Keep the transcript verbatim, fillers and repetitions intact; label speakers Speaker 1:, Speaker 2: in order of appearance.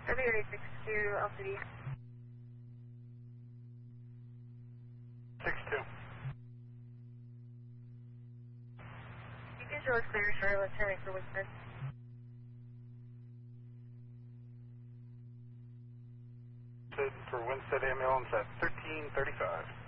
Speaker 1: February six two, L C D.
Speaker 2: six two.
Speaker 1: You can show us clear, Charlotte, turning for Winston.
Speaker 2: For Winston ambulance at thirteen thirty-five.